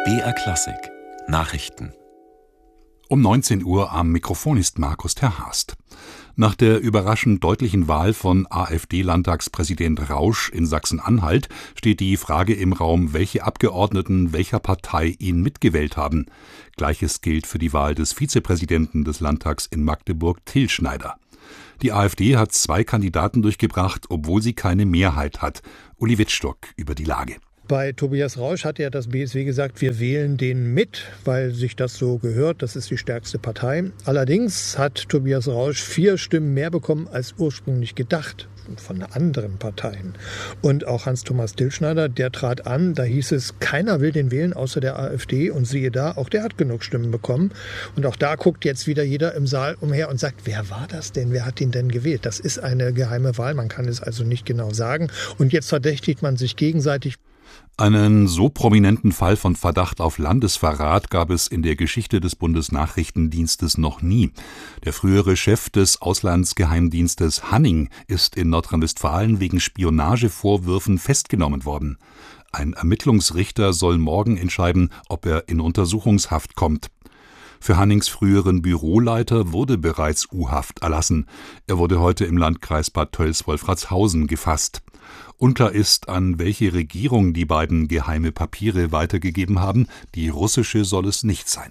BR Klassik Nachrichten. Um 19 Uhr am Mikrofon ist Markus Terhast. Nach der überraschend deutlichen Wahl von AfD-Landtagspräsident Rausch in Sachsen-Anhalt steht die Frage im Raum, welche Abgeordneten welcher Partei ihn mitgewählt haben. Gleiches gilt für die Wahl des Vizepräsidenten des Landtags in Magdeburg, Till Schneider. Die AfD hat 2 Kandidaten durchgebracht, obwohl sie keine Mehrheit hat. Uli Wittstock über die Lage. Bei Tobias Rausch hat ja das BSW gesagt, wir wählen den mit, weil sich das so gehört. Das ist die stärkste Partei. Allerdings hat Tobias Rausch 4 Stimmen mehr bekommen als ursprünglich gedacht von anderen Parteien. Und auch Hans-Thomas Till-Schneider, der trat an. Da hieß es, keiner will den wählen außer der AfD. Und siehe da, auch der hat genug Stimmen bekommen. Und auch da guckt jetzt wieder jeder im Saal umher und sagt, wer war das denn? Wer hat ihn denn gewählt? Das ist eine geheime Wahl. Man kann es also nicht genau sagen. Und jetzt verdächtigt man sich gegenseitig. Einen so prominenten Fall von Verdacht auf Landesverrat gab es in der Geschichte des Bundesnachrichtendienstes noch nie. Der frühere Chef des Auslandsgeheimdienstes Hanning ist in Nordrhein-Westfalen wegen Spionagevorwürfen festgenommen worden. Ein Ermittlungsrichter soll morgen entscheiden, ob er in Untersuchungshaft kommt. Für Hannings früheren Büroleiter wurde bereits U-Haft erlassen. Er wurde heute im Landkreis Bad Tölz-Wolfratshausen gefasst. Unklar ist, an welche Regierung die beiden geheime Papiere weitergegeben haben. Die russische soll es nicht sein.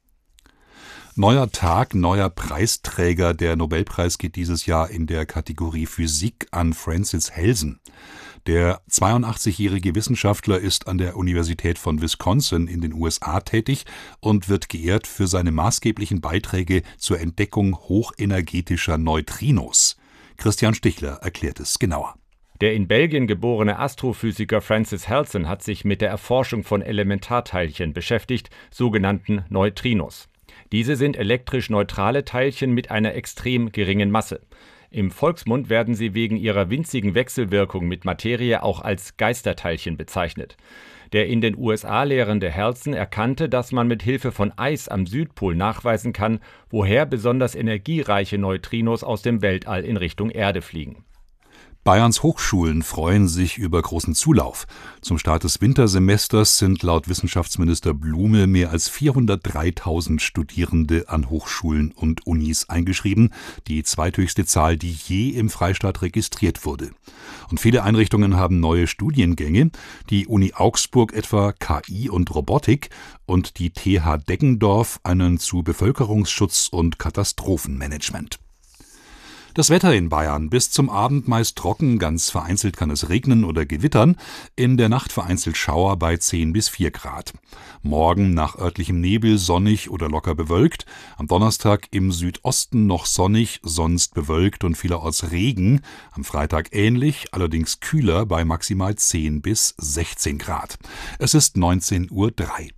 Neuer Tag, neuer Preisträger. Der Nobelpreis geht dieses Jahr in der Kategorie Physik an Francis Helsen. Der 82-jährige Wissenschaftler ist an der Universität von Wisconsin in den USA tätig und wird geehrt für seine maßgeblichen Beiträge zur Entdeckung hochenergetischer Neutrinos. Christian Stichler erklärt es genauer. Der in Belgien geborene Astrophysiker Francis Helsen hat sich mit der Erforschung von Elementarteilchen beschäftigt, sogenannten Neutrinos. Diese sind elektrisch neutrale Teilchen mit einer extrem geringen Masse. Im Volksmund werden sie wegen ihrer winzigen Wechselwirkung mit Materie auch als Geisterteilchen bezeichnet. Der in den USA lehrende Helsen erkannte, dass man mit Hilfe von Eis am Südpol nachweisen kann, woher besonders energiereiche Neutrinos aus dem Weltall in Richtung Erde fliegen. Bayerns Hochschulen freuen sich über großen Zulauf. Zum Start des Wintersemesters sind laut Wissenschaftsminister Blume mehr als 403.000 Studierende an Hochschulen und Unis eingeschrieben, die zweithöchste Zahl, die je im Freistaat registriert wurde. Und viele Einrichtungen haben neue Studiengänge, die Uni Augsburg etwa KI und Robotik und die TH Deggendorf einen zu Bevölkerungsschutz und Katastrophenmanagement. Das Wetter in Bayern: bis zum Abend meist trocken, ganz vereinzelt kann es regnen oder gewittern, in der Nacht vereinzelt Schauer bei 10 bis 4 Grad. Morgen nach örtlichem Nebel sonnig oder locker bewölkt, am Donnerstag im Südosten noch sonnig, sonst bewölkt und vielerorts Regen, am Freitag ähnlich, allerdings kühler bei maximal 10 bis 16 Grad. Es ist 19:03 Uhr.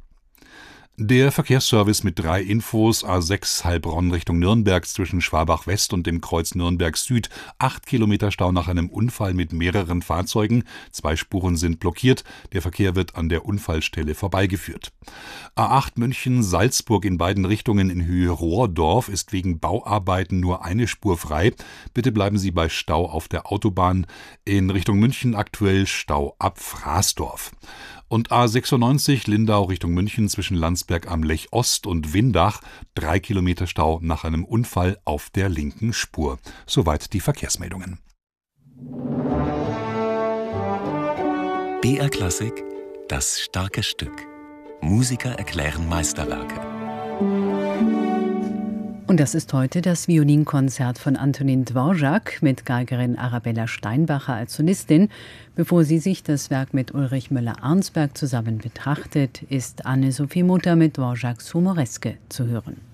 Der Verkehrsservice mit 3 Infos: A6 Heilbronn Richtung Nürnberg zwischen Schwabach West und dem Kreuz Nürnberg Süd. 8 Kilometer Stau nach einem Unfall mit mehreren Fahrzeugen. 2 Spuren sind blockiert. Der Verkehr wird an der Unfallstelle vorbeigeführt. A8 München Salzburg in beiden Richtungen in Höhe Rohrdorf ist wegen Bauarbeiten nur eine Spur frei. Bitte bleiben Sie bei Stau auf der Autobahn. In Richtung München aktuell Stau ab Fraßdorf. Und A96 Lindau Richtung München zwischen Landsberg am Lech Ost und Windach. 3 Kilometer Stau nach einem Unfall auf der linken Spur. Soweit die Verkehrsmeldungen. BR Klassik, das starke Stück. Musiker erklären Meisterwerke. Und das ist heute das Violinkonzert von Antonin Dvorak mit Geigerin Arabella Steinbacher als Solistin. Bevor sie sich das Werk mit Ulrich Müller-Arnsberg zusammen betrachtet, ist Anne-Sophie Mutter mit Dvoraks Humoreske zu hören.